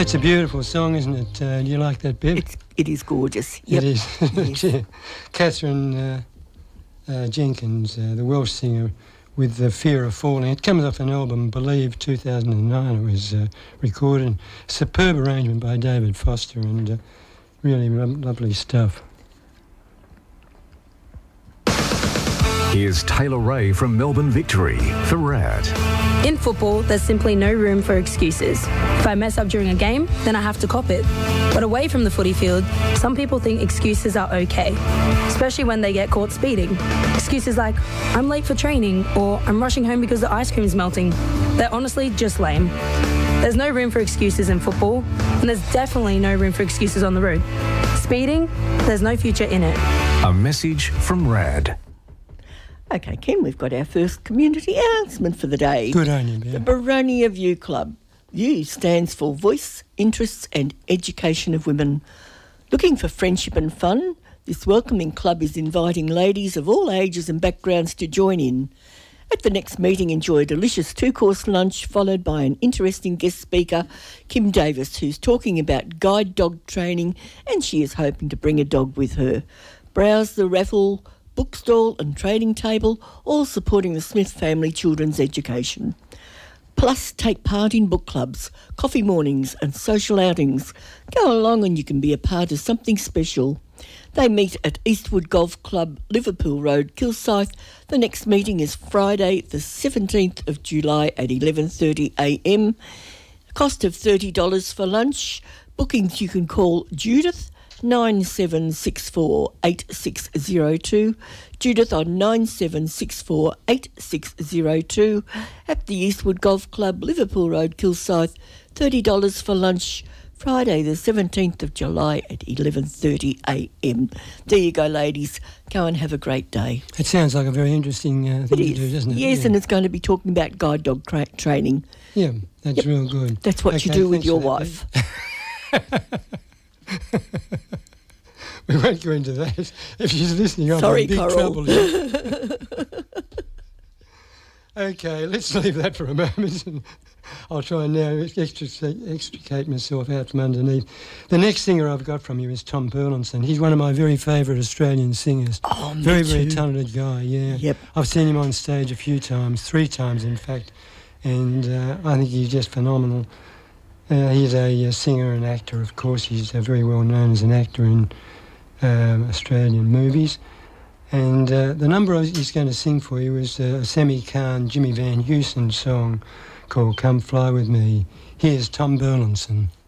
That's a beautiful song, isn't it? Do you like that bit? It is gorgeous. Yep. It is. Yes. Catherine Jenkins, the Welsh singer, with The Fear of Falling. It comes off an album, Believe, 2009. It was recorded. Superb arrangement by David Foster, and really lovely stuff. Here's Taylor Ray from Melbourne Victory for RAD. In football, there's simply no room for excuses. If I mess up during a game, then I have to cop it. But away from the footy field, some people think excuses are okay, especially when they get caught speeding. Excuses like, I'm late for training, or I'm rushing home because the ice cream's melting. They're honestly just lame. There's no room for excuses in football, and there's definitely no room for excuses on the road. Speeding, there's no future in it. A message from RAD. Okay, Ken, we've got our first community announcement for the day. Good on you, Ben. The Boronia View Club. VIEW stands for Voice, Interests and Education of Women. Looking for friendship and fun? This welcoming club is inviting ladies of all ages and backgrounds to join in. At the next meeting, enjoy a delicious 2-course lunch followed by an interesting guest speaker, Kim Davis, who's talking about guide dog training, and she is hoping to bring a dog with her. Browse the raffle, bookstall and trading table, all supporting the Smith family children's education. Plus, take part in book clubs, coffee mornings and social outings. Go along and you can be a part of something special. They meet at Eastwood Golf Club, Liverpool Road, Kilsyth. The next meeting is Friday the 17th of July at 11:30am. Cost of $30 for lunch. Bookings you can call Judith 9764 8602. Judith on 9764 8602 at the Eastwood Golf Club, Liverpool Road, Kilsyth. $30 for lunch, Friday the 17th of July at 11:30am. There you go, ladies. Go and have a great day. It sounds like a very interesting thing to do, doesn't it? Yes, yeah. And it's going to be talking about guide dog training. Yeah, that's real good. That's what you do with your wife. We won't go into that. If she's listening, I'm in big trouble. Okay, let's leave that for a moment. And I'll try and now extricate myself out from underneath. The next singer I've got from you is Tom Burlinson. He's one of my very favourite Australian singers. Oh, me very, too. very talented guy, yeah. Yep. I've seen him on stage a few times, 3 times in fact, and I think he's just phenomenal. He's a singer and actor, of course. He's very well known as an actor in Australian movies. And the number he's going to sing for you is a Sammy Kahn, Jimmy Van Heusen song called Come Fly With Me. Here's Tom Burlinson.